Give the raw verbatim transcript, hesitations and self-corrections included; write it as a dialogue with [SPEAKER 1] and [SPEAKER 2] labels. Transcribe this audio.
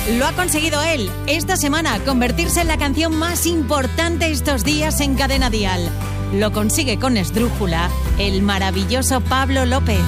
[SPEAKER 1] Lo ha conseguido él esta semana, convertirse en la canción más importante estos días en Cadena Dial. Lo consigue con esdrújula el maravilloso Pablo López.